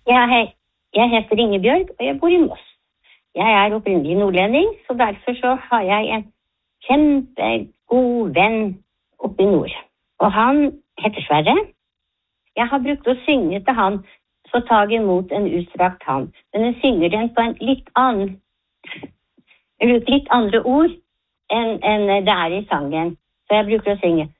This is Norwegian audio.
Ja, hei. Jeg heter Ingebjørg, og jeg bor i Moss. Jeg opprinnelig nordlending, så derfor så har jeg en kjempegod venn oppe i nord. Og han heter Sverre. Jeg har brukt å synge til han, så tag imot en utstrakt hand. Men jeg synger den på en litt andre ord enn det i sangen. Så jeg bruker å synge